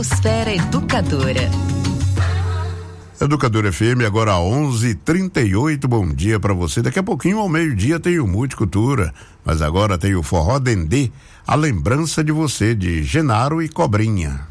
Esfera Educadora. Educadora FM, agora 11h38, bom dia pra você. Daqui a pouquinho, ao meio-dia, tem o Multicultura, mas agora tem o Forró Dendê, a lembrança de você, de Genaro e Cobrinha.